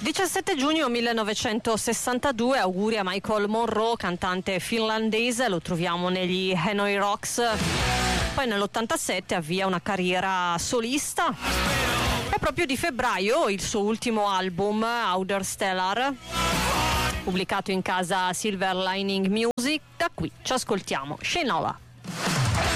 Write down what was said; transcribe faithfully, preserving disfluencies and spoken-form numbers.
diciassette giugno millenovecentosessantadue, auguri a Michael Monroe, cantante finlandese, lo troviamo negli Hanoi Rocks. Poi nell'ottantasette avvia una carriera solista. È proprio di febbraio il suo ultimo album, Outer Stellar, pubblicato in casa Silver Lining Music. Da qui ci ascoltiamo Shinola.